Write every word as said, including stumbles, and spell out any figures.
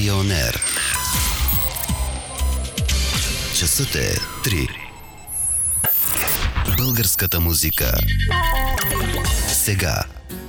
България On Air. Часът е три. Българската музика. Сега